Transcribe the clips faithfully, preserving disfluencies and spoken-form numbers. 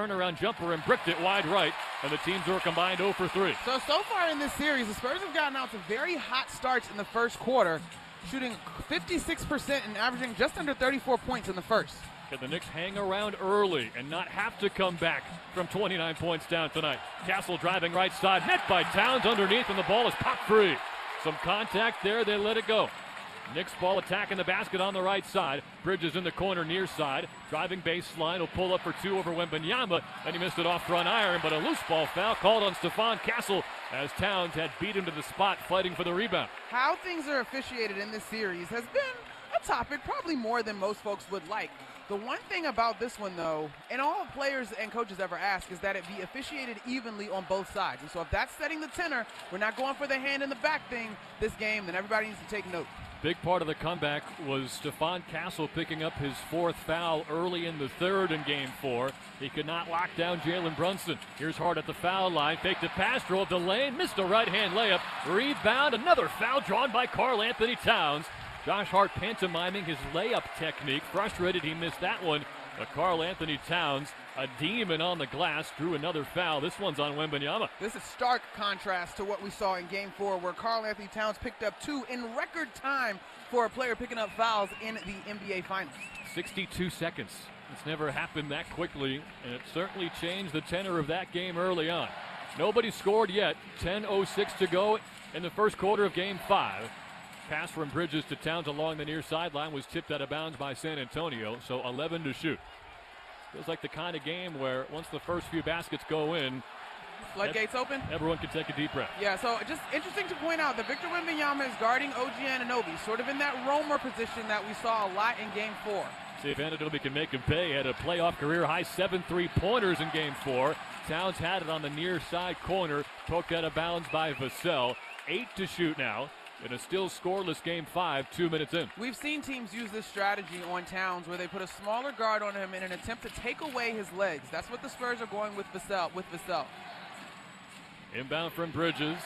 turnaround jumper and bricked it wide right, and the teams are combined oh for three. So, so far in this series, the Spurs have gotten out to very hot starts in the first quarter, shooting fifty-six percent and averaging just under thirty-four points in the first. Can the Knicks hang around early and not have to come back from twenty-nine points down tonight? Castle driving right side, net by Towns underneath, and the ball is popped free. Some contact there, they let it go. Knicks ball attacking the basket on the right side. Bridges in the corner near side. Driving baseline, will pull up for two over Wembanyama, and he missed it off front iron, but a loose ball foul called on Stephon Castle as Towns had beat him to the spot fighting for the rebound. How things are officiated in this series has been a topic probably more than most folks would like. The one thing about this one, though, and all players and coaches ever ask, is that it be officiated evenly on both sides. And so if that's setting the tenor, we're not going for the hand in the back thing this game, then everybody needs to take note. Big part of the comeback was Stephon Castle picking up his fourth foul early in the third in game four. He could not lock down Jalen Brunson. Here's Hart at the foul line. Faked the pass, drove the lane, missed a right-hand layup. Rebound, another foul drawn by Karl Anthony Towns. Josh Hart pantomiming his layup technique. Frustrated he missed that one. But Karl Anthony Towns, a demon on the glass, drew another foul. This one's on Wembanyama. This is stark contrast to what we saw in game four, where Karl Anthony Towns picked up two in record time for a player picking up fouls in the N B A Finals. sixty-two seconds. It's never happened that quickly, and it certainly changed the tenor of that game early on. Nobody scored yet. ten oh six to go in the first quarter of game five. Pass from Bridges to Towns along the near sideline was tipped out of bounds by San Antonio, so eleven to shoot. Feels like the kind of game where once the first few baskets go in, floodgates ev- open. Everyone can take a deep breath. Yeah, so just interesting to point out that Victor Wembanyama is guarding O G Anunoby, sort of in that roamer position that we saw a lot in game four. See if Anunoby can make him pay. Had a playoff career-high seven three-pointers in game four. Towns had it on the near side corner, poked out of bounds by Vassell. Eight to shoot now. In a still scoreless game five, two minutes in. We've seen teams use this strategy on Towns where they put a smaller guard on him in an attempt to take away his legs. That's what the Spurs are going with Vassell. With Vassell. Inbound from Bridges.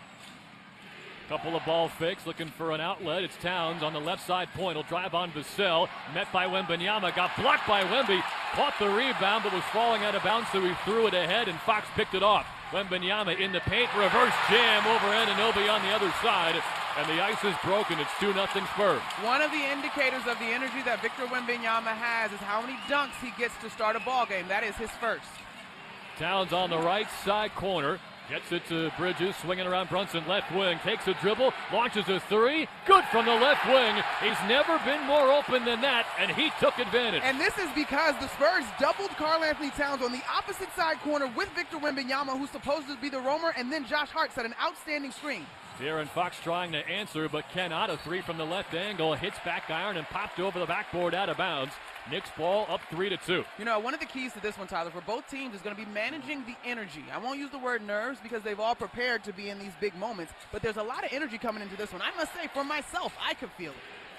Couple of ball fakes, looking for an outlet. It's Towns on the left side point. He'll drive on Vassell. Met by Wembanyama. Got blocked by Wemby. Caught the rebound, but was falling out of bounds, so he threw it ahead, and Fox picked it off. Wembanyama in the paint. Reverse jam over Anunoby on the other side. And the ice is broken. It's two nothing Spurs. One of the indicators of the energy that Victor Wembanyama has is how many dunks he gets to start a ball game. That is his first. Towns on the right side corner. Gets it to Bridges, swinging around Brunson, left wing, takes a dribble, launches a three, good from the left wing. He's never been more open than that, and he took advantage. And this is because the Spurs doubled Karl Anthony Towns on the opposite side corner with Victor Wembanyama, who's supposed to be the roamer, and then Josh Hart set an outstanding screen. De'Aaron Fox trying to answer, but cannot. A three from the left angle, hits back iron and popped over the backboard out of bounds. Knicks ball up three to two. You know, one of the keys to this one, Tyler, for both teams is going to be managing the energy. I won't use the word nerves because they've all prepared to be in these big moments, but there's a lot of energy coming into this one. I must say, for myself, I could feel it.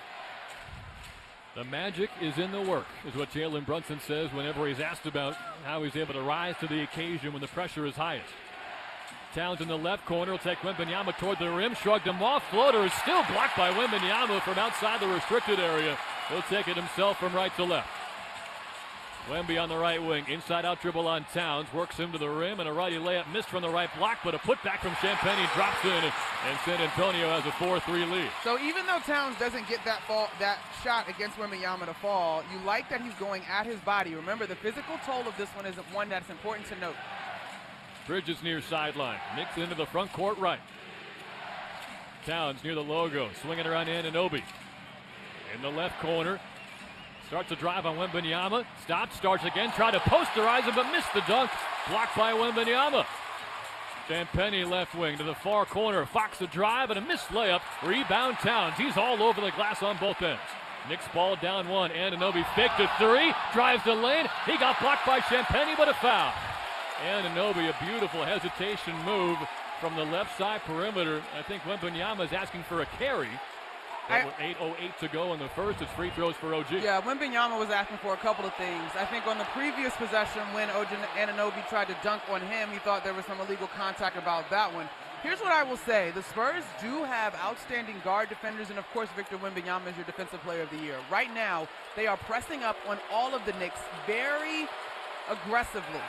The magic is in the work, is what Jalen Brunson says whenever he's asked about how he's able to rise to the occasion when the pressure is highest. Towns in the left corner will take Wembanyama toward the rim, shrugged him off. Floater is still blocked by Wembanyama from outside the restricted area. He'll take it himself from right to left. Wemby on the right wing, inside out dribble on Towns, works him to the rim, and a righty layup missed from the right block, but a putback from Champagnie drops in, and San Antonio has a four three lead. So even though Towns doesn't get that fall, that shot against Wembanyama to fall, you like that he's going at his body. Remember, the physical toll of this one is one that's important to note. Bridges near sideline. Knicks into the front court right. Towns near the logo. Swinging around Anunoby. In the left corner. Starts to drive on Wembanyama. Stops, starts again. Tried to posterize him, but missed the dunk. Blocked by Wembanyama. Champagnie left wing to the far corner. Fox a drive and a missed layup. Rebound Towns. He's all over the glass on both ends. Knicks ball down one. Anunoby faked a three. Drives the lane. He got blocked by Champagnie, but a foul. Anunoby, a beautiful hesitation move from the left side perimeter. I think Wembanyama is asking for a carry. eight oh eight to go in the first. It's free throws for O G. Yeah, Wembanyama was asking for a couple of things. I think on the previous possession when O G Anunoby tried to dunk on him, he thought there was some illegal contact about that one. Here's what I will say. The Spurs do have outstanding guard defenders, and of course Victor Wembanyama is your defensive player of the year. Right now, they are pressing up on all of the Knicks very aggressively.